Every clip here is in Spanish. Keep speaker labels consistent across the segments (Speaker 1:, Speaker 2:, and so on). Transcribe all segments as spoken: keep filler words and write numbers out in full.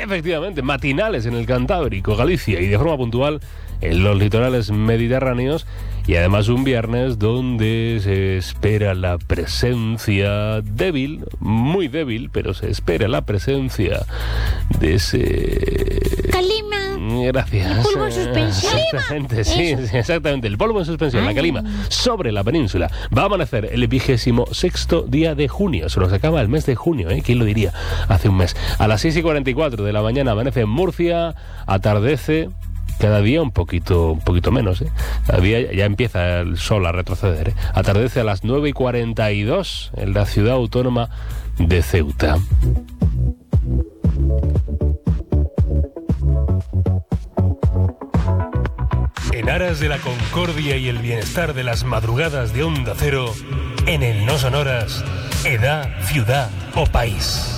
Speaker 1: Efectivamente, matinales en el Cantábrico, Galicia y de forma puntual en los litorales mediterráneos, y además un viernes donde se espera la presencia débil, muy débil, pero se espera la presencia de ese...
Speaker 2: Calima.
Speaker 1: Gracias.
Speaker 2: El polvo en suspensión.
Speaker 1: Exactamente, sí, sí, exactamente. El polvo en suspensión,
Speaker 2: Ay.
Speaker 1: la calima, sobre la península. Va a amanecer el vigésimo sexto día de junio. Se nos acaba el mes de junio, ¿eh? ¿Quién lo diría? Hace un mes. A las seis y cuarenta y cuatro de la mañana amanece en Murcia, atardece cada día un poquito, un poquito menos, ¿eh? Cada día ya empieza el sol a retroceder, ¿eh? Atardece a las nueve y cuarenta y dos en la ciudad autónoma de Ceuta. En aras de la concordia y el bienestar de las madrugadas de Onda Cero, en el No Sonoras, edad, ciudad o país.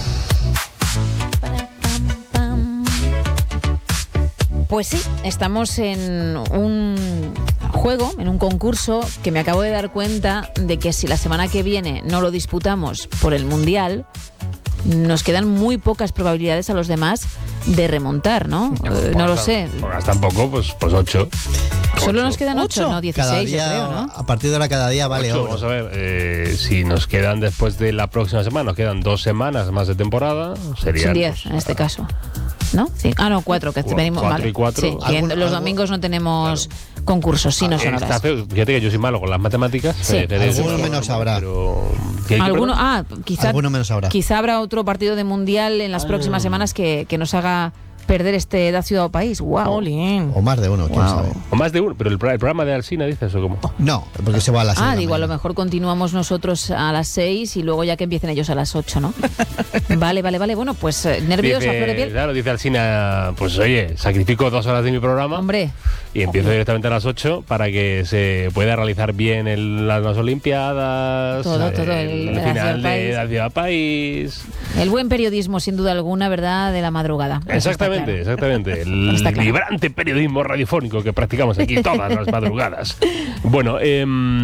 Speaker 3: Pues sí, estamos en un juego, en un concurso que me acabo de dar cuenta de que si la semana que viene no lo disputamos por el Mundial, nos quedan muy pocas probabilidades a los demás de remontar, ¿no? Eh, no lo sé.
Speaker 1: Pues tampoco, pues, pues ocho.
Speaker 3: Solo
Speaker 1: Ocho.
Speaker 3: nos quedan ocho,
Speaker 4: ¿Ocho?
Speaker 3: no, dieciséis, yo
Speaker 4: Cada día,
Speaker 3: creo, ¿no?
Speaker 4: a partir de ahora cada día vale
Speaker 1: Ocho,
Speaker 4: oro.
Speaker 1: vamos a ver, eh, si nos quedan después de la próxima semana, nos quedan dos semanas más de temporada, serían...
Speaker 3: Son diez,
Speaker 1: pues,
Speaker 3: en este caso. ¿No? Sí. Ah, no, cuatro, que
Speaker 1: Cu-
Speaker 3: venimos
Speaker 1: cuatro
Speaker 3: vale.
Speaker 1: y cuatro.
Speaker 3: Sí, que en
Speaker 4: Algún-
Speaker 3: los
Speaker 4: algún-
Speaker 3: domingos no tenemos concursos, sí, no
Speaker 1: eh,
Speaker 3: sonoras.
Speaker 1: está feo. Fíjate que yo soy malo con las matemáticas.
Speaker 3: Sí.
Speaker 1: eh, pero-
Speaker 4: Alguno menos habrá.
Speaker 1: Pero, ¿qué hay que
Speaker 3: Alguno,
Speaker 1: perder?
Speaker 3: ah, quizá,
Speaker 4: Alguno menos habrá.
Speaker 3: quizá habrá otro partido de Mundial en las próximas semanas que, que nos haga perder este edad, ciudad o país. ¡Wow!
Speaker 2: Jolín.
Speaker 4: O más de uno, quién
Speaker 3: Wow.
Speaker 4: sabe.
Speaker 1: O más de uno, pero el, pro- el programa de Alsina, dices, o cómo.
Speaker 4: No, porque se va a las seis
Speaker 3: Ah,
Speaker 4: de la
Speaker 3: digo, a lo
Speaker 4: mañana.
Speaker 3: mejor continuamos nosotros a las seis y luego ya que empiecen ellos a las ocho, ¿no? Vale, vale, vale. Bueno, pues eh, nervios a flor de
Speaker 1: Dice,
Speaker 3: piel.
Speaker 1: claro, dice Alsina, pues oye, sacrifico dos horas de mi programa.
Speaker 3: Hombre,
Speaker 1: Y empiezo directamente a las ocho para que se pueda realizar bien el, las, las Olimpiadas,
Speaker 3: Todo, todo,
Speaker 1: el,
Speaker 3: el- la
Speaker 1: final
Speaker 3: Ciudad
Speaker 1: de
Speaker 3: País.
Speaker 1: la Ciudad País.
Speaker 3: el buen periodismo, sin duda alguna, ¿verdad? De la madrugada. Eso está
Speaker 1: Exactamente,
Speaker 3: claro.
Speaker 1: exactamente. El
Speaker 3: Está claro.
Speaker 1: vibrante periodismo radiofónico que practicamos aquí todas las madrugadas. Bueno, eh,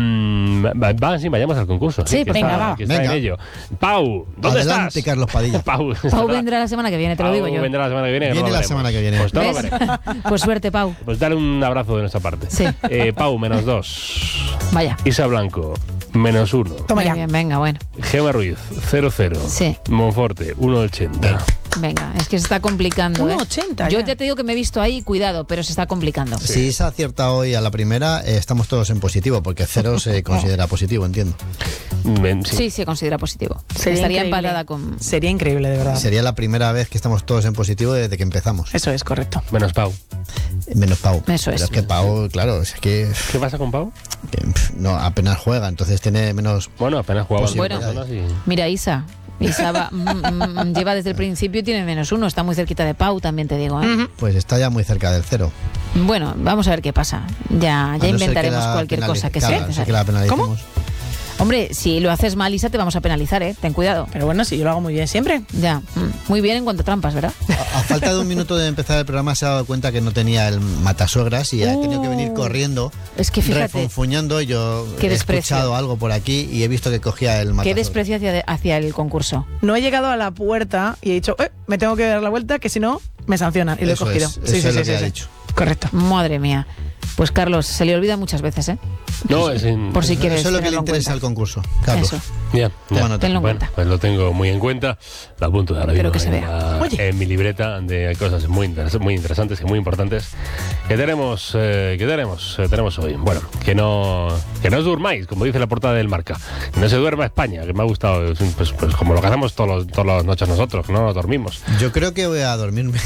Speaker 1: va, va, sí, vayamos al concurso.
Speaker 3: Sí,
Speaker 1: que
Speaker 3: venga,
Speaker 1: está,
Speaker 3: va.
Speaker 1: que está
Speaker 4: Venga.
Speaker 1: en ello. Pau, ¿dónde
Speaker 4: Adelante,
Speaker 1: estás?
Speaker 4: Carlos Padilla.
Speaker 1: Pau,
Speaker 3: Pau
Speaker 1: estará-
Speaker 3: vendrá la semana que viene, te lo
Speaker 1: Pau
Speaker 3: digo yo.
Speaker 1: vendrá la semana que viene.
Speaker 4: Viene
Speaker 1: no lo
Speaker 4: la
Speaker 1: veremos.
Speaker 4: semana que viene.
Speaker 1: Pues no lo
Speaker 3: ¿Ves?
Speaker 1: veremos.
Speaker 3: Pues suerte, Pau.
Speaker 1: Pues dale un abrazo de nuestra parte.
Speaker 3: Sí.
Speaker 1: Eh, Pau, menos dos.
Speaker 3: Vaya.
Speaker 1: Isa Blanco, menos uno.
Speaker 2: Toma
Speaker 3: Muy
Speaker 2: ya.
Speaker 3: bien, venga, bueno.
Speaker 1: Gema Ruiz, cero cero.
Speaker 3: Sí.
Speaker 1: Monforte, uno ochenta.
Speaker 3: Venga, es que se está complicando. ¿eh?
Speaker 2: uno ochenta
Speaker 3: Yo
Speaker 2: ya.
Speaker 3: ya te digo que me he visto ahí, cuidado, pero se está complicando.
Speaker 4: Si se acierta hoy a la primera, eh, estamos todos en positivo, porque cero se considera positivo, entiendo.
Speaker 1: Men- sí.
Speaker 3: Sí, se considera positivo.
Speaker 2: Sería
Speaker 3: Estaría
Speaker 2: increíble.
Speaker 3: empatada con...
Speaker 2: Sería increíble, de verdad.
Speaker 4: Sería la primera vez que estamos todos en positivo desde que empezamos.
Speaker 2: Eso es correcto.
Speaker 1: Menos Pau.
Speaker 4: Menos Pau.
Speaker 3: Eso
Speaker 4: Pero
Speaker 3: es.
Speaker 4: es que Pau, claro, es que,
Speaker 1: ¿Qué pasa con Pau?
Speaker 4: que, pf, no, apenas juega, entonces tiene menos...
Speaker 1: Bueno, apenas jugaba
Speaker 4: Pues
Speaker 1: bueno.
Speaker 4: bueno.
Speaker 1: personas y...
Speaker 3: Mira, Isa. Isa va- mm, mm, lleva desde el principio y tiene menos uno. Está muy cerquita de Pau, también te digo. ¿eh?
Speaker 4: Pues está ya muy cerca del cero.
Speaker 3: Bueno, vamos a ver qué pasa. Ya,
Speaker 4: A
Speaker 3: ya
Speaker 4: no ser
Speaker 3: inventaremos
Speaker 4: que la
Speaker 3: cualquier
Speaker 4: penalice-
Speaker 3: cosa que
Speaker 4: claro,
Speaker 3: sea
Speaker 4: a no ser
Speaker 3: necesaria.
Speaker 4: que la penalicemos.
Speaker 3: Hombre, si lo haces mal, Isa, te vamos a penalizar, ¿eh? Ten cuidado.
Speaker 2: Pero bueno, si yo lo hago muy bien siempre.
Speaker 3: Ya. mm, Muy bien en cuanto a trampas, ¿verdad?
Speaker 4: A, a falta de un minuto de empezar el programa se ha dado cuenta que no tenía el matasuegras y ha tenido que venir
Speaker 3: Uh,
Speaker 4: corriendo,
Speaker 3: Es que fíjate,
Speaker 4: refunfuñando. Y yo
Speaker 3: Qué
Speaker 4: he
Speaker 3: desprecio.
Speaker 4: escuchado algo por aquí y he visto que cogía el
Speaker 3: qué
Speaker 4: matasuegras.
Speaker 3: desprecio hacia, hacia el concurso.
Speaker 2: No he llegado a la puerta y he dicho, eh, me tengo que dar la vuelta, que si no, me sancionan. Y lo he
Speaker 4: Eso
Speaker 2: cogido.
Speaker 4: es, eso es lo que ha dicho.
Speaker 2: Correcto.
Speaker 3: Madre mía. Pues Carlos, se le olvida muchas veces, ¿eh?
Speaker 1: No, es en...
Speaker 3: Por si quieres
Speaker 4: Eso es lo que le
Speaker 3: tenerlo en
Speaker 4: interesa
Speaker 3: cuenta.
Speaker 4: al concurso, Carlos.
Speaker 3: Eso.
Speaker 1: Ya, ya.
Speaker 4: Toma nota.
Speaker 3: Tenlo en
Speaker 1: Bueno,
Speaker 3: cuenta.
Speaker 1: pues lo tengo muy en cuenta. Lo apunto ahora
Speaker 3: Espero
Speaker 1: mismo
Speaker 3: que se
Speaker 1: en,
Speaker 3: vea.
Speaker 1: la-
Speaker 2: Oye.
Speaker 1: en mi libreta de cosas muy, interes- muy interesantes y muy importantes que tenemos, eh, que tenemos, eh, tenemos hoy. Bueno, que no, que no os durmáis, como dice la portada del Marca. Que no se duerma España, que me ha gustado. Es un- Pues, pues como lo que hacemos todos los- todas las noches nosotros, no nos dormimos.
Speaker 4: Yo creo que voy a dormirme.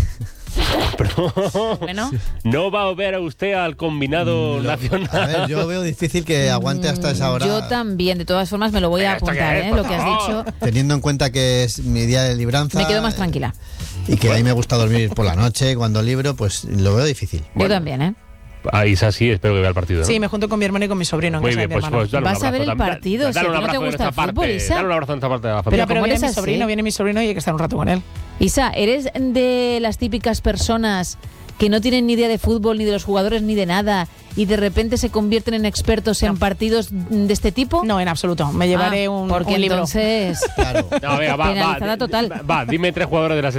Speaker 3: Bueno,
Speaker 1: ¿No va a ver a usted al combinado nacional?
Speaker 4: A ver, yo veo difícil que aguante hasta esa hora.
Speaker 3: yo también. De todas formas, me lo voy a
Speaker 1: ¿Esto qué
Speaker 3: apuntar,
Speaker 1: es,
Speaker 3: ¿eh?
Speaker 1: por
Speaker 3: Lo que has
Speaker 1: favor?
Speaker 3: dicho.
Speaker 4: Teniendo en cuenta que es mi día de libranza.
Speaker 3: Me quedo más tranquila.
Speaker 4: Y que a mí me gusta dormir por la noche cuando libro, pues lo veo difícil.
Speaker 1: Bueno.
Speaker 3: Yo también, ¿eh?
Speaker 1: Ah, Isa sí, espero que vea el partido, ¿no?
Speaker 2: Sí, me junto con mi hermano y con mi sobrino. en
Speaker 1: Muy
Speaker 2: casa de
Speaker 1: bien,
Speaker 2: mi
Speaker 1: pues,
Speaker 2: hermano.
Speaker 1: pues dale un
Speaker 3: Vas a ver
Speaker 1: abrazo
Speaker 3: el
Speaker 1: también.
Speaker 3: partido,
Speaker 1: Dale
Speaker 3: si
Speaker 1: un
Speaker 3: no te
Speaker 1: abrazo de
Speaker 3: gusta
Speaker 1: nuestra
Speaker 3: el fútbol,
Speaker 1: parte.
Speaker 3: Isa.
Speaker 1: Dale un abrazo de nuestra parte de la
Speaker 2: Pero,
Speaker 1: familia.
Speaker 2: pero
Speaker 3: ¿cómo
Speaker 2: viene
Speaker 3: eres
Speaker 2: mi
Speaker 3: así?
Speaker 2: sobrino, viene mi sobrino y hay que estar un rato con él.
Speaker 3: Isa, ¿eres de las típicas personas que no tienen ni idea de fútbol, ni de los jugadores, ni de nada, y de repente se convierten en expertos en
Speaker 2: No.
Speaker 3: partidos de este tipo?
Speaker 2: No, en absoluto. Me llevaré
Speaker 3: Ah,
Speaker 2: un,
Speaker 3: porque
Speaker 2: un libro.
Speaker 3: entonces...
Speaker 4: Claro.
Speaker 1: No, venga, va,
Speaker 3: Penalizada
Speaker 1: va,
Speaker 3: total.
Speaker 1: va, dime tres jugadores de la